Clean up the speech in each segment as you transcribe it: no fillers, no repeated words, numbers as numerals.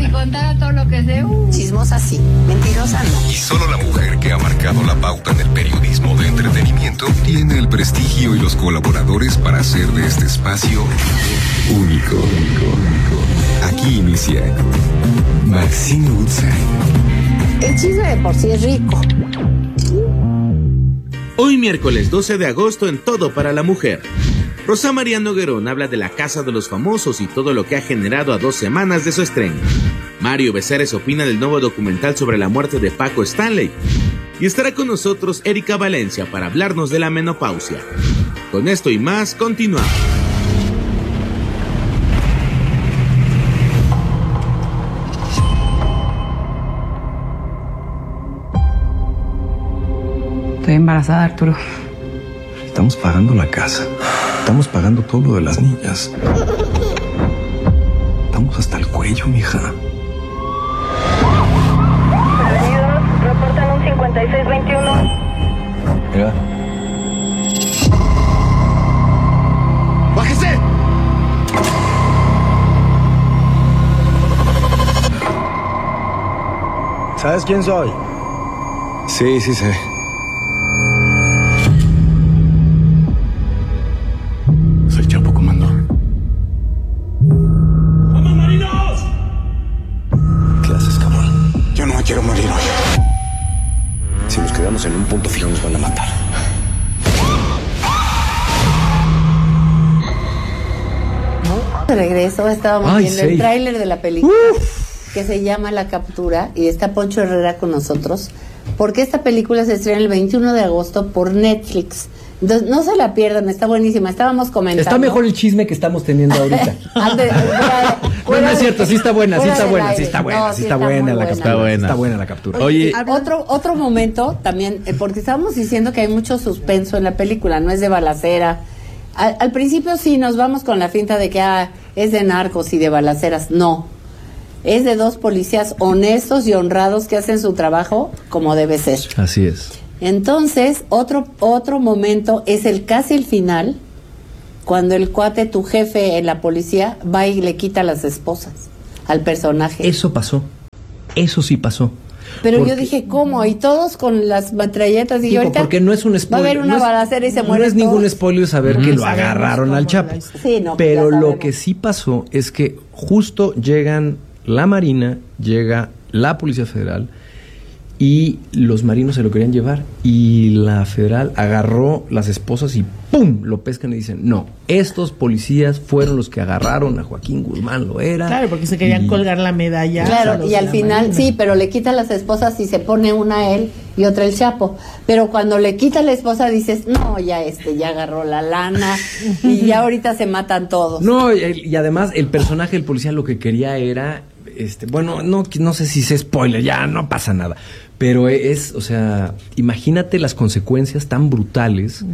si contara todo lo que sé. Chismosa sí, mentirosa no. Y solo la mujer que ha marcado la pauta en el periodismo de entretenimiento tiene el prestigio y los colaboradores para hacer de este espacio único. Aquí inicia Maxine Woodside. El chisme de por sí es rico. Hoy miércoles 12 de agosto en Todo para la Mujer. Rosa María Noguerón habla de La Casa de los Famosos y todo lo que ha generado a 2 semanas de su estreno. Mario Becerres opina del nuevo documental sobre la muerte de Paco Stanley. Y estará con nosotros Erika Valencia para hablarnos de la menopausia. Con esto y más, continuamos. Estoy embarazada, Arturo. Estamos pagando la casa. Estamos pagando todo lo de las niñas. Estamos hasta el cuello, mija. Perdidos, reportan un 5621. Mira. ¡Bájese! ¿Sabes quién soy? Sí, sí sé. Soy Chapo, comandor. ¡Vamos, marinos! ¿Qué haces, cabrón? Yo no me quiero morir hoy. Si nos quedamos en un punto fijo nos van a matar. De regreso estábamos viendo el tráiler de la película que se llama La Captura y está Poncho Herrera con nosotros porque esta película se estrena el 21 de agosto por Netflix. Entonces, no se la pierdan, está buenísima. Estábamos comentando. Está mejor el chisme que estamos teniendo ahorita. No es cierto, sí está buena, sí está buena, la captura. Está buena la captura. Oye, otro momento también, porque estábamos diciendo que hay mucho suspenso en la película, no es de balacera. Al principio sí nos vamos con la finta de que es de narcos y de balaceras. No, es de 2 policías honestos y honrados que hacen su trabajo como debe ser. Así es. Entonces, otro momento es casi el final, cuando el cuate, tu jefe en la policía, va y le quita las esposas al personaje. Eso pasó, eso sí pasó. Pero yo dije, ¿cómo? Y todos con las metralletas. Y ahorita porque no es un spoiler. Va a haber una balacera y se mueren. No es ningún spoiler saber que lo agarraron al Chapo. Sí, no, pero lo que sí pasó es que justo llegan la Marina, llega la Policía Federal y los marinos se lo querían llevar y la federal agarró las esposas y ¡pum! Lo pescan y dicen, no, estos policías fueron los que agarraron a Joaquín Guzmán Loera. Claro, porque se querían colgar la medalla. Claro, y al final, Marina. Sí, pero le quita las esposas y se pone una a él y otra el Chapo. Pero cuando le quita la esposa dices, no, ya ya agarró la lana y ya ahorita se matan todos. No, y además el personaje del policía lo que quería era, bueno, no sé si es spoiler, ya no pasa nada. Pero o sea, imagínate las consecuencias tan brutales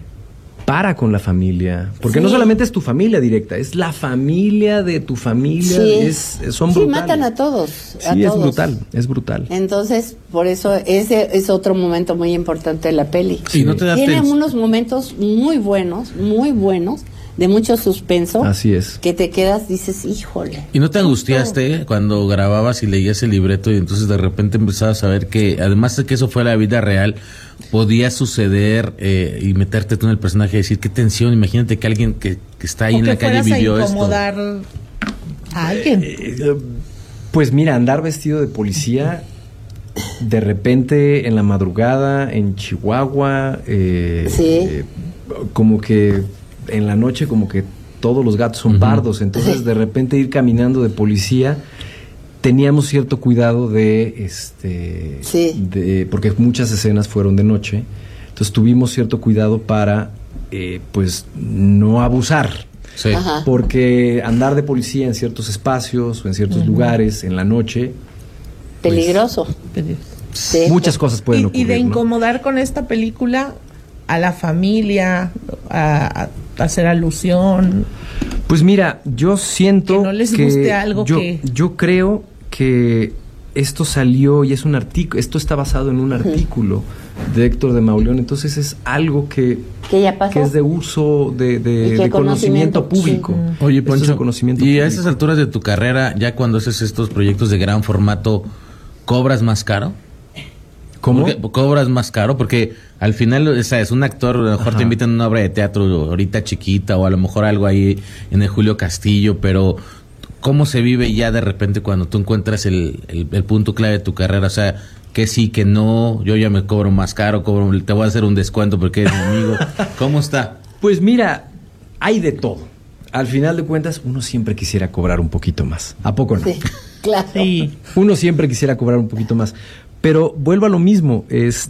para con la familia. Porque no solamente es tu familia directa, es la familia de tu familia. Son brutales. Sí, matan a todos. Sí, es brutal. Entonces, por eso ese es otro momento muy importante de la peli. Sí, no te da Tiene unos momentos muy buenos, de mucho suspenso. Así es. Que te quedas, dices, híjole. ¿Y no te angustiaste cuando grababas y leías el libreto y entonces de repente empezabas a ver que, además de que eso fue la vida real, podía suceder y meterte tú en el personaje y decir, qué tensión, imagínate que alguien que está ahí en la calle vivió esto? Incomodar a alguien. Pues mira, andar vestido de policía, de repente en la madrugada, en Chihuahua, como que en la noche como que todos los gatos son pardos, entonces de repente ir caminando de policía, teníamos cierto cuidado de porque muchas escenas fueron de noche, entonces tuvimos cierto cuidado para pues no abusar. Sí. Porque andar de policía en ciertos espacios o en ciertos lugares en la noche, peligroso. Sí. Muchas cosas pueden ocurrir. Y de incomodar con esta película a la familia, a hacer alusión. Pues mira, yo siento que no les guste algo yo creo que esto salió y es un artículo, esto está basado en un artículo de Héctor de Mauleón. Entonces es algo que ya pasó, que es de uso de conocimiento público. Sí. Oye, Poncho, conocimiento y público. a esas alturas de tu carrera, ya cuando haces estos proyectos de gran formato, ¿cobras más caro? ¿Cómo? ¿Cobras más caro? Porque al final, o sea, es un actor, a lo mejor te invitan a una obra de teatro ahorita chiquita o a lo mejor algo ahí en el Julio Castillo, pero ¿cómo se vive ya de repente cuando tú encuentras el punto clave de tu carrera? O sea, que sí, que no, yo ya me cobro más caro, te voy a hacer un descuento porque eres mi amigo. ¿Cómo está? Pues mira, hay de todo. Al final de cuentas, uno siempre quisiera cobrar un poquito más. ¿A poco no? Sí, claro. Sí. Uno siempre quisiera cobrar un poquito más. Pero vuelvo a lo mismo.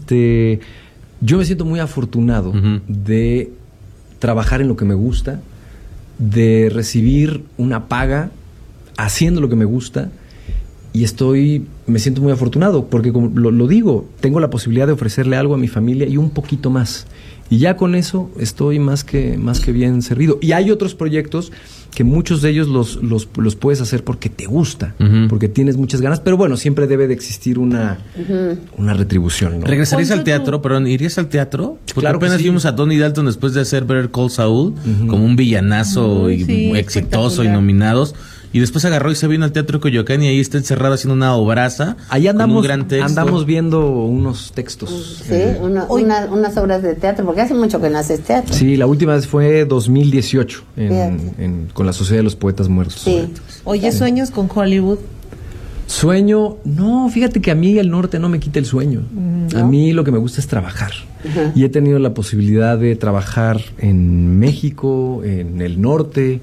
Yo me siento muy afortunado de trabajar en lo que me gusta, de recibir una paga haciendo lo que me gusta, y me siento muy afortunado porque, como lo digo, tengo la posibilidad de ofrecerle algo a mi familia y un poquito más. Y ya con eso estoy más que bien servido. Y hay otros proyectos que muchos de ellos los puedes hacer porque te gusta, porque tienes muchas ganas, pero bueno, siempre debe de existir una retribución, ¿no? ¿Regresarías al teatro? Perdón, ¿irías al teatro? Porque Claro que apenas sí. vimos a Tony Dalton después de hacer Better Call Saul como un villanazo y Sí, muy exitoso y espectacular. nominados. Y después agarró y se vino al Teatro Coyoacán y ahí está encerrado haciendo una obraza. Ahí con un gran texto. andamos viendo unos textos. Sí, unas obras de teatro, porque hace mucho que no haces teatro. Sí, la última vez fue 2018 Fíjate. con la Sociedad de los Poetas Muertos. Sí. Oye, ¿sueños con Hollywood? Sueño, no, fíjate que a mí el norte no me quita el sueño. ¿no? A mí lo que me gusta es trabajar. Y he tenido la posibilidad de trabajar en México, en el norte.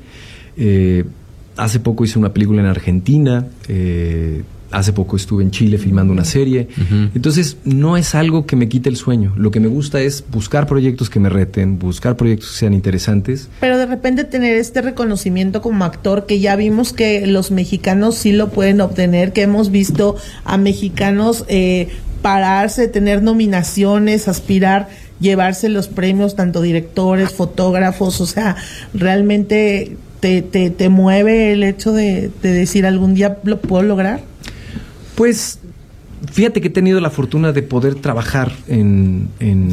Hace poco hice una película en Argentina. Hace poco estuve en Chile filmando una serie. Entonces, no es algo que me quite el sueño. Lo que me gusta es buscar proyectos que me reten, buscar proyectos que sean interesantes. Pero de repente tener este reconocimiento como actor, que ya vimos que los mexicanos sí lo pueden obtener, que hemos visto a mexicanos pararse, tener nominaciones, aspirar, llevarse los premios, tanto directores, fotógrafos, o sea, realmente te mueve el hecho de decir algún día lo puedo lograr. Pues fíjate que he tenido la fortuna de poder trabajar en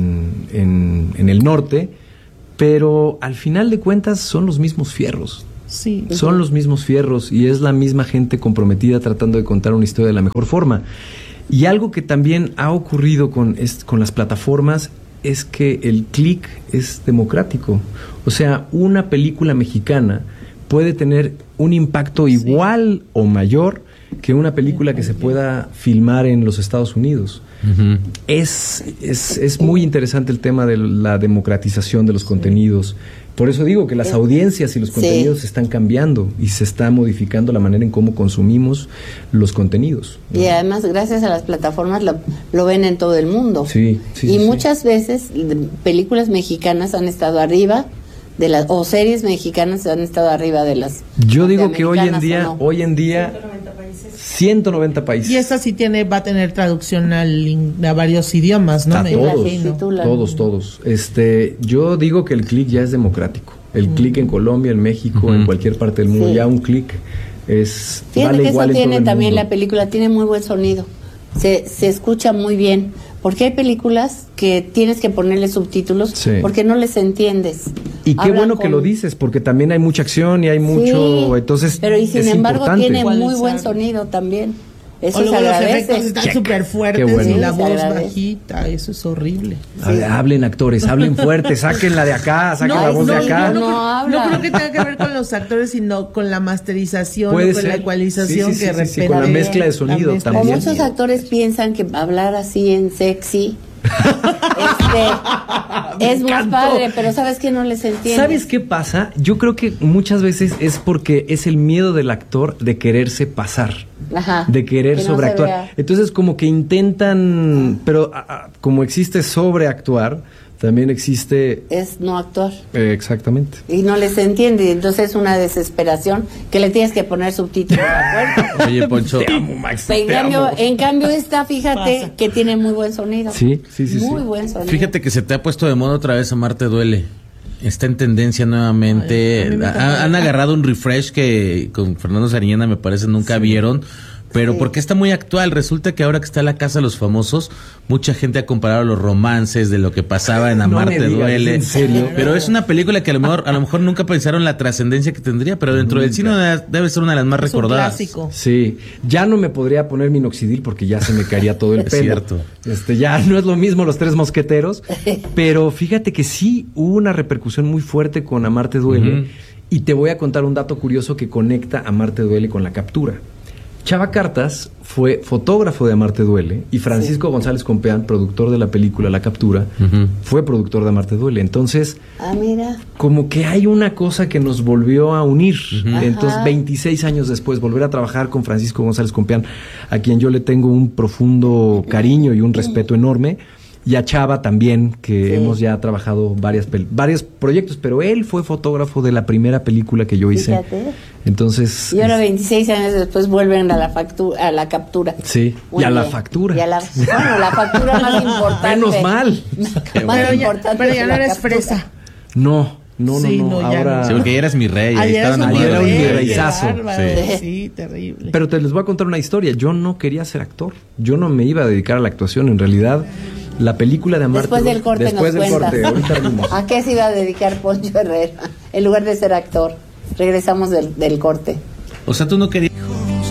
el norte, pero al final de cuentas son los mismos fierros. Sí. Son los mismos fierros y es la misma gente comprometida tratando de contar una historia de la mejor forma. Y algo que también ha ocurrido con las plataformas es que el click es democrático. O sea, una película mexicana puede tener un impacto igual o mayor que una película que se pueda filmar en los Estados Unidos. Es muy interesante el tema de la democratización de los contenidos. Por eso digo que las audiencias y los contenidos están cambiando y se está modificando la manera en cómo consumimos los contenidos, ¿no? Y además, gracias a las plataformas, lo ven en todo el mundo. Sí, y muchas veces películas mexicanas han estado arriba o series mexicanas han estado arriba de las. Yo digo que hoy en norteamericanas, día 190 países. Y esta sí va a tener traducción a varios idiomas, ¿no? A Me todos, imagino. todos. Yo digo que el click ya es democrático. El click en Colombia, en México, en cualquier parte del mundo, ya un click es Fíjate vale que igual eso en todo tiene el también mundo. la película, tiene muy buen sonido. Se escucha muy bien. Porque hay películas que tienes que ponerle subtítulos porque no les entiendes. Y qué bueno que lo dices, porque también hay mucha acción y hay mucho, entonces pero y sin es embargo importante. tiene muy buen sonido también. Eso O se luego los agradece. efectos están súper fuertes Qué bueno. y la Sí, se voz agradece. bajita, eso es horrible. Hablen actores, hablen fuerte, sáquenla de acá, saquen la voz de acá. No creo que tenga que ver con los actores, sino con la masterización, Puede o con ser. la ecualización Sí, que de repente. con la mezcla de sonido O también. muchos actores piensan que hablar así en sexy es más padre, pero sabes que no les entiende. ¿Sabes qué pasa? Yo creo que muchas veces es porque es el miedo del actor de quererse pasar. Ajá, de querer que no sobreactuar. se vea. Entonces como que intentan, pero como existe sobreactuar, también existe... Es no actuar. Exactamente. Y no les entiende, y entonces es una desesperación que le tienes que poner subtítulos a fuerza. Oye, Poncho. En cambio esta, fíjate que tiene muy buen sonido. Sí. Muy buen sonido. Fíjate que se te ha puesto de moda otra vez Amarte Duele. Está en tendencia nuevamente. Ay, a mí me Han agarrado un refresh que con Fernando Sariñana me parece nunca vieron. pero Sí. porque está muy actual. Resulta que ahora que está La Casa de los Famosos, mucha gente ha comparado los romances de lo que pasaba en No Amarte me digas, Duele. ¿en serio? Pero es una película que a lo mejor nunca pensaron la trascendencia que tendría, pero dentro del cine debe ser una de las más Es un recordadas. clásico. Sí, ya no me podría poner minoxidil porque ya se me caería todo el Es pelo. cierto. Ya no es lo mismo Los Tres Mosqueteros, pero fíjate que sí hubo una repercusión muy fuerte con Amarte Duele. Ujú. Y te voy a contar un dato curioso que conecta Amarte Duele con La Captura. Chava Cartas fue fotógrafo de Amarte Duele y Francisco González Compeán, productor de la película La Captura, fue productor de Amarte Duele. Entonces, Mira. como que hay una cosa que nos volvió a unir. Entonces, Ajá. 26 años después, volver a trabajar con Francisco González Compeán, a quien yo le tengo un profundo cariño y un respeto enorme. Y a Chava también, que Sí. hemos ya trabajado varios proyectos, pero él fue fotógrafo de la primera película que yo hice. Fíjate. Entonces, Y ahora 26 años después vuelven a la captura. sí, Muy y a la bien. factura. Bueno, la factura más importante. Menos mal. Más Pero importante ya que no la eres captura. fresa. No. Sí, no, ya Ahora. Sí, porque ya eras mi rey. Ahí Ayer estaban es un Ayer era un virrey, virreizazo. qué bárbaro. Sí. Sí, terrible. Pero te les voy a contar una historia. Yo no quería ser actor. Yo no me iba a dedicar a la actuación. En realidad, la película de Amarte Después del corte Después nos del cuentas. corte, ahorita venimos. ¿A qué se iba a dedicar Poncho Herrera en lugar de ser actor? Regresamos del corte. O sea, tú no querías...